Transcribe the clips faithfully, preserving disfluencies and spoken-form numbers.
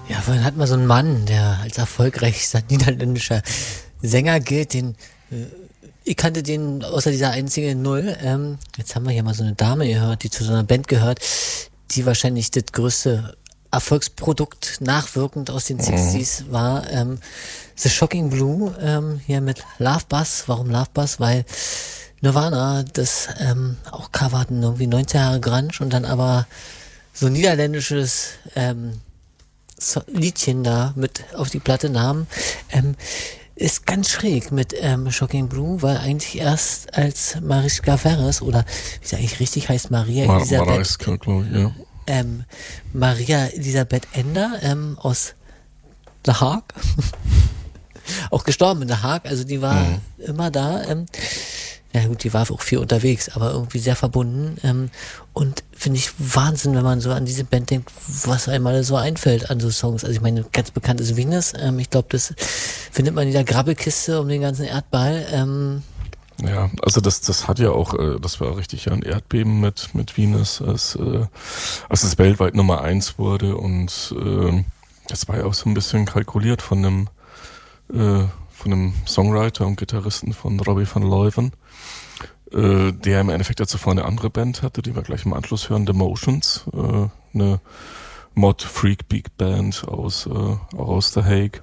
Ja, vorhin hatten wir so einen Mann, der als erfolgreichster niederländischer Sänger gilt, den äh, ich kannte den außer dieser einzigen Null. Ähm, jetzt haben wir hier mal so eine Dame gehört, die zu so einer Band gehört, die wahrscheinlich das größte Erfolgsprodukt nachwirkend aus den sechziger war. Ähm, The Shocking Blue, ähm, hier mit Love Buzz. Warum Love Buzz? Weil Nirvana das ähm, auch coverten, irgendwie neunzig Jahre Grunge und dann aber so niederländisches ähm, so Liedchen da mit auf die Platte nahmen. Ähm, ist ganz schräg mit ähm, Shocking Blue, weil eigentlich erst als Mariska Ferres oder wie sie eigentlich richtig heißt, Maria Mar- Elisabeth Mariska, glaube ich, ja. ähm, Maria Elisabeth Ender ähm, aus The Hague, auch gestorben in The Hague, also die war Mhm. immer da. Ähm, ja gut, die war auch viel unterwegs, aber irgendwie sehr verbunden. Ähm, und finde ich Wahnsinn, wenn man so an diese Band denkt, was einmal so einfällt an so Songs. Also ich meine, ganz bekannt ist Venus. Ähm, ich glaube, das findet man in der Grabbelkiste um den ganzen Erdball. Ähm, Ja, also das, das hat ja auch, äh, das war richtig ja ein Erdbeben mit, mit Venus, als, äh, als es weltweit Nummer eins wurde und äh, das war ja auch so ein bisschen kalkuliert von einem, äh, von einem Songwriter und Gitarristen von Robbie van Leuven, äh, der im Endeffekt ja zuvor eine andere Band hatte, die wir gleich im Anschluss hören, The Motions, äh, eine Mod Freak Big Band aus, äh, aus The Hague.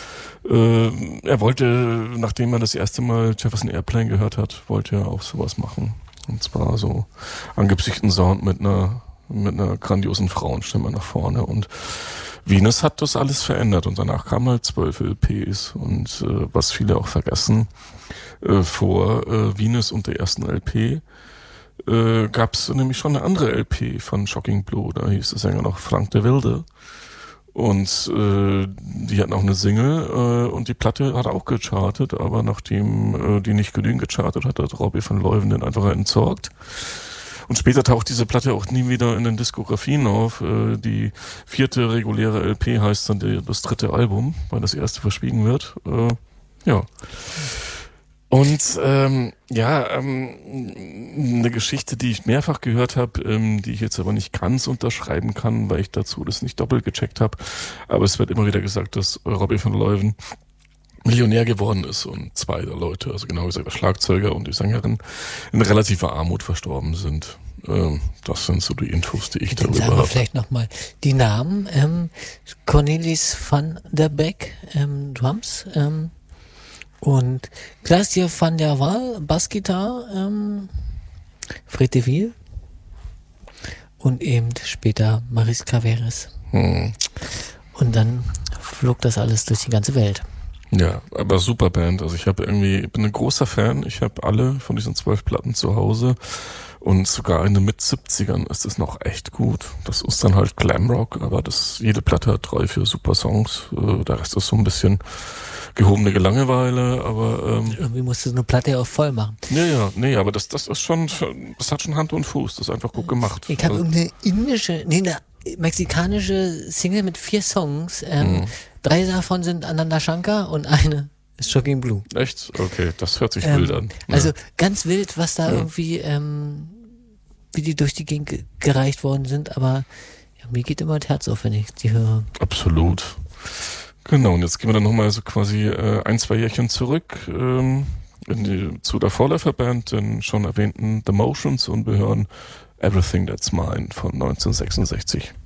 Äh, er wollte, nachdem er das erste Mal Jefferson Airplane gehört hat, wollte er auch sowas machen. Und zwar so angepsychten Sound mit einer, mit einer grandiosen Frauenstimme nach vorne. Und Venus hat das alles verändert und danach kamen halt zwölf L Ps und äh, was viele auch vergessen, äh, vor äh, Venus und der ersten L P äh, gab es nämlich schon eine andere L P von Shocking Blue, da hieß der Sänger noch Frank de Wilde. Und äh, die hatten auch eine Single äh, und die Platte hat auch gechartet, aber nachdem äh, die nicht genügend gechartet hat, hat Robbie van Leuven den einfach entsorgt. Und später taucht diese Platte auch nie wieder in den Diskografien auf. Äh, die vierte reguläre L P heißt dann die, das dritte Album, weil das erste verschwiegen wird. Äh, ja. Und ähm, ja, ähm, eine Geschichte, die ich mehrfach gehört habe, ähm, die ich jetzt aber nicht ganz unterschreiben kann, weil ich dazu das nicht doppelt gecheckt habe. Aber es wird immer wieder gesagt, dass Robbie van Leuven Millionär geworden ist und zwei der Leute, also genau gesagt der Schlagzeuger und die Sängerin, in relativer Armut verstorben sind. Ähm, das sind so die Infos, die ich Dann darüber sagen wir habe. vielleicht nochmal die Namen. Ähm, Cornelis van der Beek, ähm, Drums, ähm, und Klaas-Jan van der Waal, Bassgitarre, ähm, Fred de Wiel und eben später Mariska Ferres. Hm. Und dann flog das alles durch die ganze Welt. Ja, aber super Band. Also ich habe irgendwie, ich bin ein großer Fan. Ich habe alle von diesen zwölf Platten zu Hause und sogar in den Mit-siebzigern ist es noch echt gut. Das ist dann halt Glamrock, aber das jede Platte hat drei, vier super Songs. Äh, der Rest ist so ein bisschen gehobene Langeweile, aber ähm, Irgendwie musst du so eine Platte ja auch voll machen. ja, ja, nee, aber das, das ist schon, das hat schon Hand und Fuß. Das ist einfach gut gemacht. Ich habe Also, irgendeine indische, nee, eine mexikanische Single mit vier Songs. Ähm, Mhm. Drei davon sind Ananda Shankar und eine ist Shocking Blue. echt? Okay, das hört sich Ähm, wild an. Ja. Also ganz wild, was da Ja. irgendwie, ähm, wie die durch die Gegend ge- gereicht worden sind, aber ja, mir geht immer das Herz auf, wenn ich die höre. Absolut. Genau, und jetzt gehen wir dann nochmal so quasi äh, ein, zwei Jährchen zurück ähm, in die, zu der Vorläuferband, den schon erwähnten The Motions, und wir hören Everything That's Mine von neunzehnhundertsechsundsechzig.